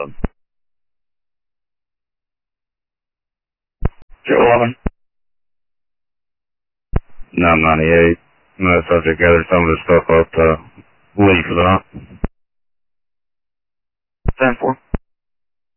Jet 11. 998. Subject gathered some of his stuff up to leave for the hunt. 10-4.